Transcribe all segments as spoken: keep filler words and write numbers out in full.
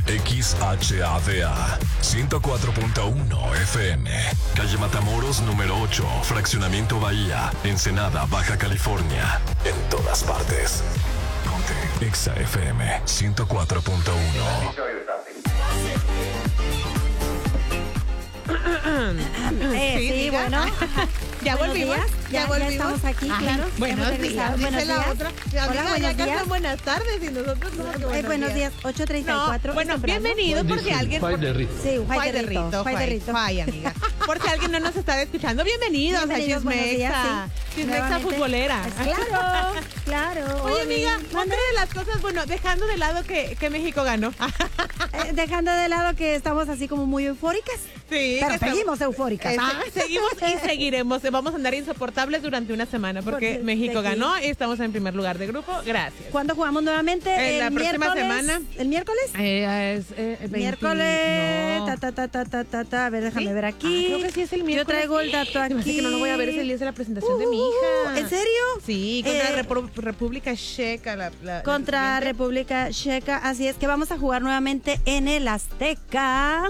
X H A D A ciento cuatro punto uno F M. Calle Matamoros número ocho, Fraccionamiento Bahía, Ensenada, Baja California. En todas partes. Ponte Exa F M ciento cuatro punto uno. Eh, sí, sí, bueno. Ya volvimos. Días. Ya, Ya, volvimos. ya estamos aquí, Ajá. claro. Buenos Hemos días. regresado. Dice Buenos la días. otra. Hola, Amiga, buenos ya días. casi buenas tardes y nosotros como que Eh, buenos, buenos días, ocho treinta y cuatro. No, bueno, temprano. bienvenido porque alguien... Juay de Rito. Sí, Juay Juay de Rito, Juay de Juay, Rito. Juay, amiga. Por si alguien no nos está escuchando, bienvenidos, Bienvenidos, a buenos días, Chismexa. sí. Chismexa Nuevamente. futbolera. Pues claro, claro. Oye, Oli, amiga, mande. otra de las cosas, bueno, dejando de lado que, que México ganó. Eh, dejando de lado que estamos así como muy eufóricas. Sí, Pero que estamos- seguimos eufóricas. Eh, Ah. se- Seguimos y seguiremos. Vamos a andar insoportables durante una semana porque Porque México de aquí- ganó y estamos en primer lugar de grupo. Gracias. ¿Cuándo jugamos nuevamente? Eh, la el próxima miércoles. semana. ¿El miércoles? Eh, es, eh, veinte Miércoles. no. Ta, ta, ta, ta, ta, ta, ta. A ver, déjame ¿Sí? ver aquí. Ah, creo que sí es el miércoles. Yo traigo el dato Se me hace aquí. que no lo voy a ver ese día, es la presentación de mi Uh, hija. ¿En serio? Sí, contra Eh, Repu- República Checa. La, la- Contra la siguiente. República Checa. Así es que vamos a jugar nuevamente en el Azteca.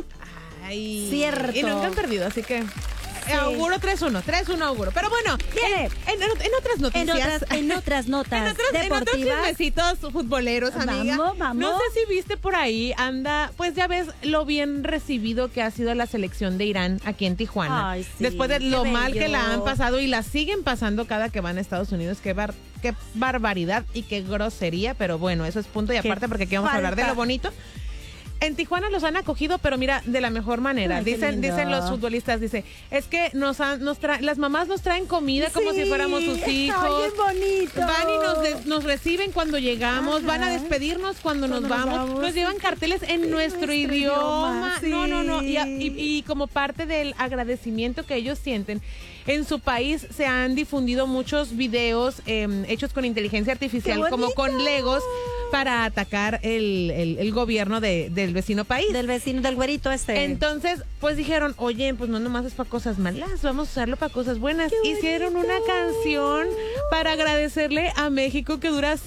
Ay. Cierto. Y nunca han perdido, así que... Sí. Auguro tres uno, tres uno auguro. Pero bueno, Viene. en, en- en otras En noticias... otras, en otras notas En otros, en otros deportivas. chismecitos futboleros, amiga. Vamos, vamos. No sé si viste por ahí, anda, pues ya ves lo bien recibido que ha sido la selección de Irán aquí en Tijuana. Ay, sí, Después de qué lo mal bello. que la han pasado y la siguen pasando cada que van a Estados Unidos. Qué, bar- qué barbaridad y qué grosería, pero bueno, eso es punto y Qué aparte porque aquí vamos a hablar de falta. lo bonito. En Tijuana los han acogido, pero mira, de la mejor manera. Ay, qué dicen, lindo. dicen los futbolistas, dice, es que nos han, nos traen, las mamás nos traen comida como Sí, si fuéramos sus está hijos. bien bonito. Van y nos, des- nos reciben cuando llegamos, Ajá. van a despedirnos cuando, nos, Cuando nos vamos. vamos. nos llevan carteles en En nuestro, nuestro idioma. idioma, No, no, no. Y, sí. y- y como parte del agradecimiento que ellos sienten, en su país se han difundido muchos videos eh, hechos con inteligencia artificial, ¡Qué como con bonito! legos, para atacar el, el- el gobierno de- del vecino país. Del vecino, del güerito este. Entonces, pues dijeron, oye, pues no nomás es para cosas malas, vamos a usarlo para cosas buenas. ¡Qué Hicieron bonito! una canción para agradecerle a México que dura